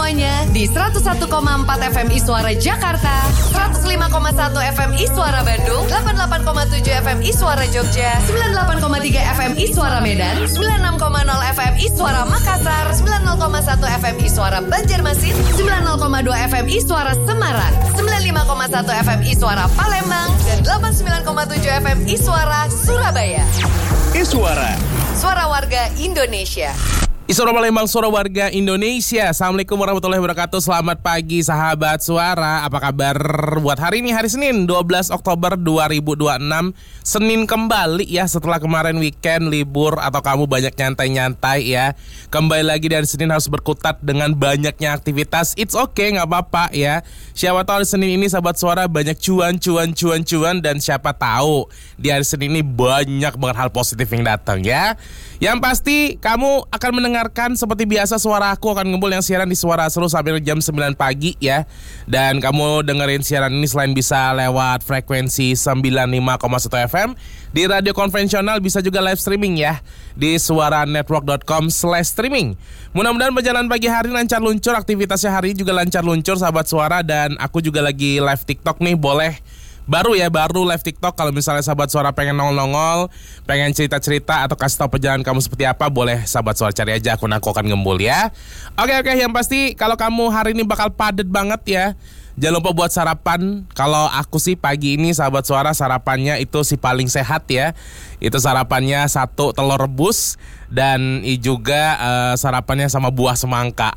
semuanya di 101,4 FM Iswara Jakarta, 105,1 FM Iswara Bandung, 88,7 FM Iswara Jogja, 98,3 FM Iswara Medan, 96,0 FM Iswara Makassar, 90,1 FM Iswara Banjarmasin, 90,2 FM Iswara Semarang, 95,1 FM Iswara Palembang, dan 89,7 FM Iswara Surabaya. Iswara, suara warga Indonesia. Iswara Palembang, suara warga Indonesia. Assalamualaikum warahmatullahi wabarakatuh. Selamat pagi sahabat suara. Apa kabar buat hari ini, hari Senin 12 Oktober 2026. Senin kembali ya, setelah kemarin weekend libur atau kamu banyak nyantai-nyantai ya. Kembali lagi dari Senin harus berkutat dengan banyaknya aktivitas. It's okay, gak apa-apa ya. Siapa tahu hari Senin ini sahabat suara banyak cuan. Dan siapa tahu di hari Senin ini banyak banget hal positif yang datang ya. Yang pasti kamu akan mendengarkan seperti biasa suara aku akan ngumpul yang siaran di Suara Seru sampai jam 9 pagi ya. Dan kamu dengerin siaran ini selain bisa lewat frekuensi 95,1 FM di radio konvensional, bisa juga live streaming ya di suaranetwork.com/streaming. Mudah-mudahan berjalan pagi hari lancar luncur, aktivitasnya hari juga lancar luncur sahabat suara. Dan aku juga lagi live TikTok nih, baru live TikTok. Kalau misalnya sahabat suara pengen nongol, pengen cerita-cerita atau kasih tahu perjalanan kamu seperti apa, boleh sahabat suara cari aja akun aku akan ngembul ya. Oke, yang pasti kalau kamu hari ini bakal padet banget ya. Jangan lupa buat sarapan. Kalau aku sih pagi ini sahabat suara sarapannya itu si paling sehat ya. Itu sarapannya 1 telur rebus dan juga sarapannya sama buah semangka.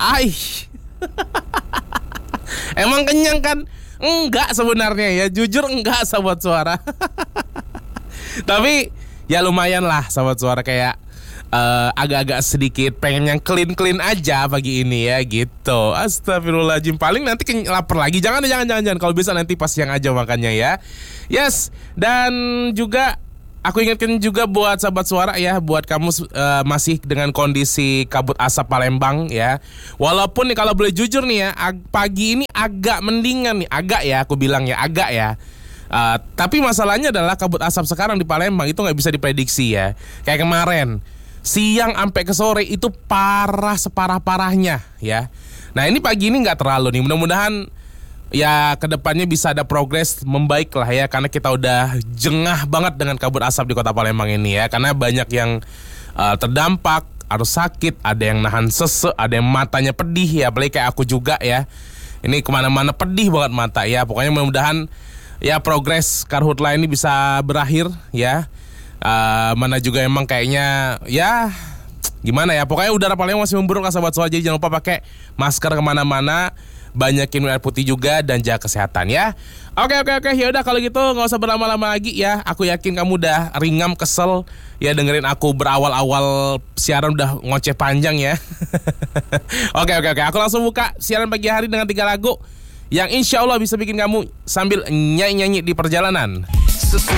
Emang kenyang kan? Enggak sebenarnya ya, jujur enggak sahabat suara. Tapi ya lumayan lah sahabat suara, kayak agak-agak sedikit pengen yang clean aja pagi ini ya gitu. Astagfirullahaladzim, paling nanti lapar lagi. Jangan. Kalau bisa nanti pas siang aja makannya ya. Yes, dan juga aku ingatkan juga buat sahabat suara ya, buat kamu masih dengan kondisi kabut asap Palembang ya. Walaupun nih kalau boleh jujur nih ya, pagi ini agak mendingan nih, agak ya. Tapi masalahnya adalah kabut asap sekarang di Palembang itu nggak bisa diprediksi ya. Kayak kemarin siang sampai ke sore itu parah separah-parahnya ya. Nah ini pagi ini nggak terlalu nih, mudah-mudahan ya kedepannya bisa ada progres membaik lah ya, karena kita udah jengah banget dengan kabut asap di kota Palembang ini ya. Karena banyak yang terdampak, harus sakit, ada yang nahan sesek, ada yang matanya pedih ya, apalagi kayak aku juga ya. Ini kemana-mana pedih banget mata ya. Pokoknya mudah-mudahan ya progres karhutla ini bisa berakhir ya. Mana juga emang kayaknya ya gimana ya, pokoknya udara Palembang masih memburuk lah sahabat soal. Jadi jangan lupa pakai masker kemana-mana, banyakin air putih juga, dan jaga kesehatan ya. Oke. Ya udah kalau gitu nggak usah berlama-lama lagi ya. Aku yakin kamu udah ringam, kesel ya dengerin aku berawal-awal siaran udah ngoceh panjang ya. Oke. Aku langsung buka siaran pagi hari dengan 3 lagu yang insya Allah bisa bikin kamu sambil nyanyi-nyanyi di perjalanan.